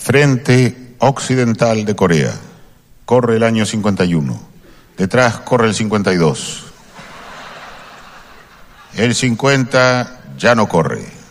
Frente Occidental de Corea. Corre el año 51. Detrás corre el 52. El 50 ya no corre.